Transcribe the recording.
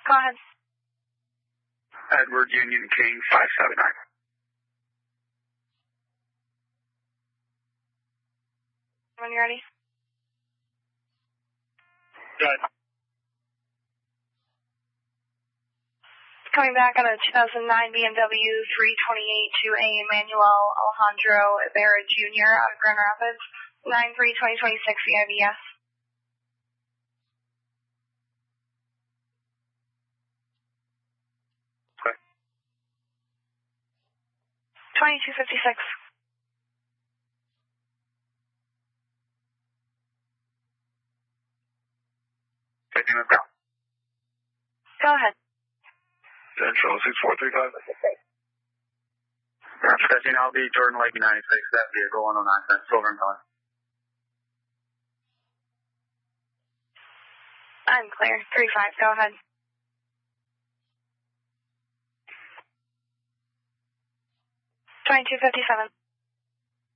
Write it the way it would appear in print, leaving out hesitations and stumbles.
Go ahead. Edward Union King 579. When you're ready. Good. Coming back on a 2009 BMW 328 to a Manuel Alejandro Ibarra Jr. out of Grand Rapids, 9/3/2026 EIVS. Okay. 2256. Taking it down. Go ahead. Central 6435. Sketching LB Jordan Lake 96, that vehicle 109, silver and color. I'm clear. 35, go ahead. $22.57.